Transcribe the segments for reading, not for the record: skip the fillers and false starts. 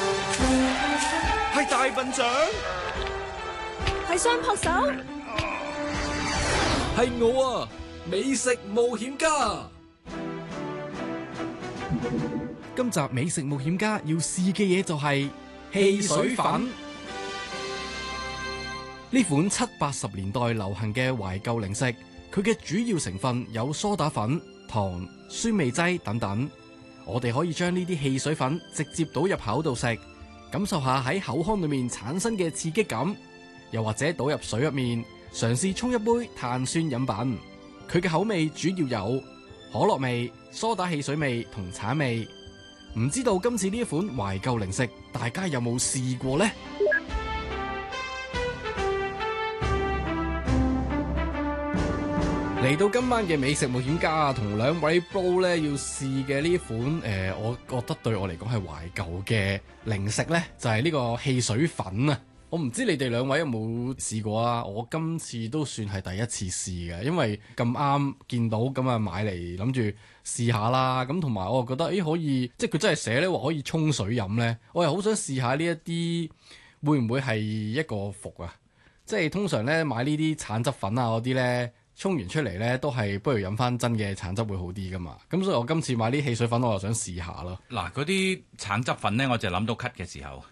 係大笨象， 係雙撲手， 係我啊！美食冒險家。今集美食冒險家要試嘅嘢就係汽水粉。呢款70-80年代流行嘅懷舊零食，佢嘅主要成分有梳打粉、糖、酸味劑等等。我哋可以將呢啲汽水粉直接倒入口度食，感受下喺口腔裏面產生嘅刺激感，又或者倒入水入面，嘗試沖一杯碳酸飲品。佢嘅口味主要有可樂味、梳打汽水味同橙味。唔知道今次呢一款懷舊零食，大家有冇試過呢？嚟到今晚嘅美食冒險家啊，同兩位 bro 咧要試嘅呢款我覺得對我嚟講係懷舊嘅零食呢，就係呢個汽水粉啊！我唔知你哋兩位有冇試過啊？我今次都算係第一次試嘅，因為咁啱見到咁啊，買嚟諗住試下啦。咁同埋我又覺得可以，即係佢真係寫咧話可以沖水飲呢。我又好想試下呢一啲會唔會係一個伏啊？即係通常呢，買呢啲橙汁粉啊嗰啲呢，沖完出嚟呢都係不如飲翻真嘅橙汁會好啲噶嘛。咁所以我今次買啲汽水粉我又想試下咯。 嗱，嗰啲橙汁粉呢，我就諗到咳嘅時候。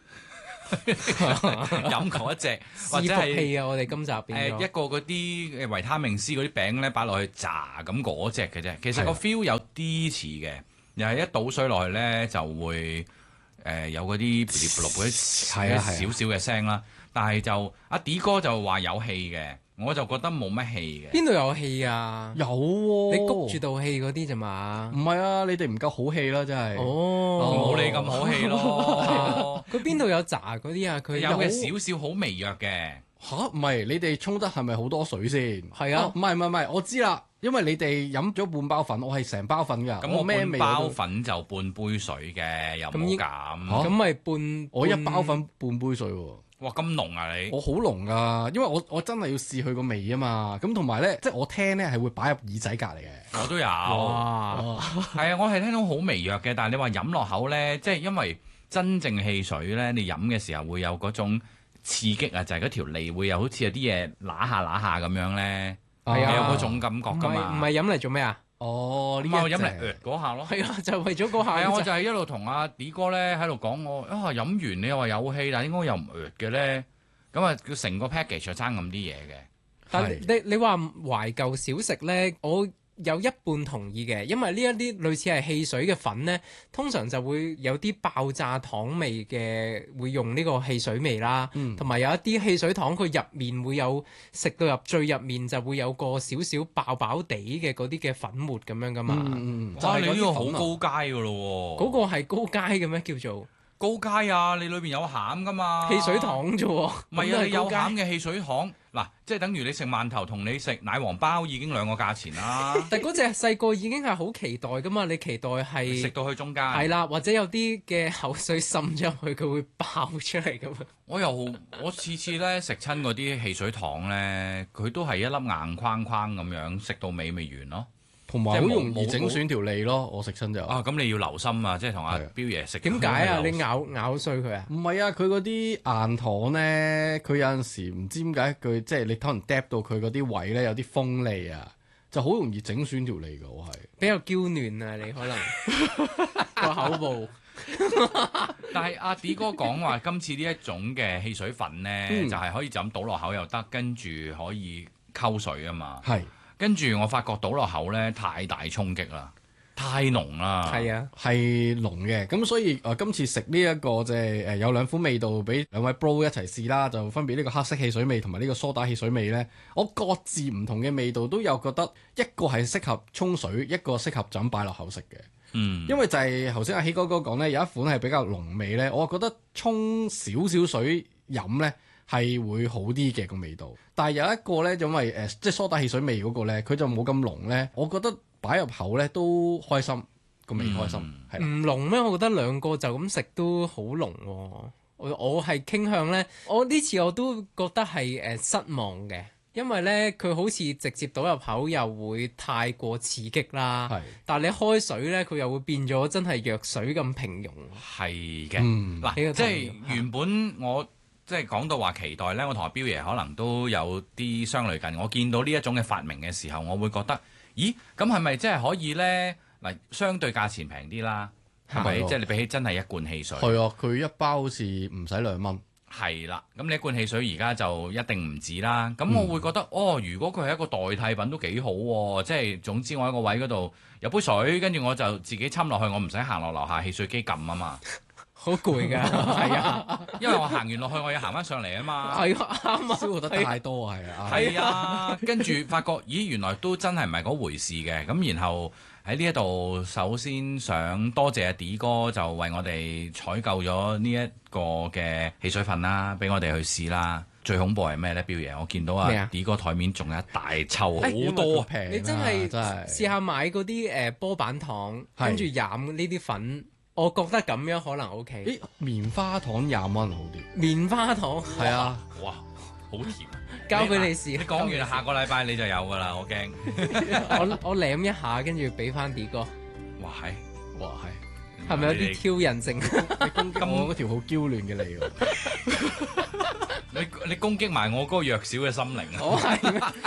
飲嗰一隻，或者係氣啊！我哋今集一個嗰啲維他命 C 嗰啲餅咧，擺落去炸咁嗰隻嘅啫。其實個 feel 有啲似嘅，又係一倒水落去咧就會有嗰啲噼里啪啦嗰啲少少嘅聲啦。但係就阿 D 哥就話有氣嘅，我就覺得冇乜氣嘅。 邊度有氣啊？ 有喎， 你谷住道氣嗰啲咋嘛？ 唔係啊，你哋唔夠好氣啦，真係。 冇你咁好氣咯。 佢邊度有炸嗰啲啊？佢有嘅少少好微弱嘅。 吓，唔係你哋沖得係咪好多水先？ 係啊， 唔係，我知啦，因為你哋飲咗半包粉，我係成包粉㗎。 咁我半包粉就半杯水嘅，又冇咁。 咁咪半我一包粉半杯水喎。 哇，咁濃啊你！ 我好濃㗎，因為我真係要試佢個味啊嘛。咁同埋咧，即係我聽咧係會擺入耳仔隔離嘅。 我都有。係啊，我係聽到好微弱嘅，但係你話飲落口咧，即係因為真正汽水咧，你飲嘅時候會有嗰種刺激啊，就係嗰條脷會有好似有啲嘢揦下咁樣咧，係有嗰種感覺㗎嘛。 唔係飲嚟做咩啊？ 哦，呢飲嚟嗰下咯。 係啊，就為咗嗰下。 係啊，我就係一路同阿 D 哥咧喺度講我飲完你又話有氣，但係應該又唔嘅咧。咁啊，佢成個 package 就爭咁啲嘢嘅。 但係你話懷舊小食咧，我有一半同意嘅，因為呢一啲類似係汽水嘅粉呢，通常就會有啲爆炸糖味嘅，會用呢個汽水味啦，同埋有一啲汽水糖佢入面會有食到入最入面就會有個少少爆爆地嘅嗰啲嘅粉末咁樣噶嘛。 哇！你呢個好高階噶咯喎， 嗰個係高階嘅咩叫做？ 高階啊！你裏邊有餡噶嘛？ 汽水糖啫喎， 唔係啊！你有餡嘅汽水糖，嗱，即係等於你食饅頭同你食奶黃包已經兩個價錢啦。 但嗰隻細個已經係好期待噶嘛，你期待係食到去中間， 係啦，或者有啲嘅口水滲咗入去，佢會爆出嚟咁樣。 我次次咧食親嗰啲汽水糖咧，佢都係一粒硬框框咁樣，食到尾未完咯。 同埋好容易整損條脷咯，我食親就咁你要留心啊，即係同阿彪爺食。 點解啊？你咬碎佢啊？ 唔係啊，佢嗰啲硬糖咧，佢有陣時唔知點解佢即係你可能嗒到佢嗰啲位咧有啲鋒利啊，就好容易整損條脷㗎。我係比較嬌嫩啊，你可能個口部。 但係阿 D 哥講話今次呢一種嘅汽水粉咧，就係可以就咁倒落口又得，跟住可以溝水啊嘛。係。跟住我發覺倒落口咧太大衝擊啦，太濃啦。 係啊， 係濃嘅。咁所以今次食呢一個即係有兩款味道俾兩位 bro 一齊試啦，就分別呢個黑色汽水味同埋呢個梳打汽水味咧。我各自唔同嘅味道都有覺得一個係適合沖水，一個適合就咁擺落口食嘅。因為就係頭先阿希哥哥講咧，有一款係比較濃味咧，我覺得沖少少水飲咧係會好啲嘅個味道，但係有一個咧，因為即係梳打汽水味嗰個咧，佢就冇咁濃咧。我覺得擺入口咧都開心，個味開心。係唔濃咩？我覺得兩個就咁食都好濃喎。我係傾向咧，我呢次我都覺得係失望嘅。 因為咧佢好似直接倒入口又會太過刺激啦， 係但係你開水咧佢又會變咗真係藥水咁平庸。 係嘅， 嗯嗱、 呢個即係原本我即係講到話期待咧，我同阿彪爺可能都有啲相類近。我見到呢一種嘅發明嘅時候，我會覺得，咦，咁係咪即係可以咧？嗱，相對價錢平啲啦，係咪？ 係喎即係你比起真係一罐汽水。 係啊，佢一包好似唔使2蚊。 係啦，咁你一罐汽水而家就一定唔止啦。咁我會覺得，如果佢係一個代替品都幾好喎。即係總之我喺個位嗰度有杯水，跟住我就自己侵落去，我唔使行落樓下汽水機撳啊嘛。 好攰㗎，係啊， 因為我行完落去，我要行翻上嚟啊嘛。 係啊，啱啊， 消耗得太多係啊。 係啊，跟住發覺，咦，原來都真係唔係嗰回事嘅。咁然後喺呢一度，首先想多謝阿 D 哥，就為我哋採購咗呢一個嘅汽水粉啦，俾我哋去試啦。最恐怖係咩呢？彪爺，我見到咩啊 D 哥台面仲有一大抽好因為多佢。平啊， 你真係真係試下買嗰啲波板糖， 係跟住飲呢啲粉，我覺得咁樣可能 OK。 咦，棉花糖20蚊好啲。 棉花糖係啊， 哇，好甜啊！ 交俾你試。 你講完下個禮拜你就有㗎啦，我驚。 我舐一下，跟住俾翻 D 哥， 哇係， 哇係。 係咪有啲挑釁性？ 你攻擊我嗰條好嬌嫩嘅脷喎。 你攻擊埋我嗰個弱小嘅心靈啊！ 我係咩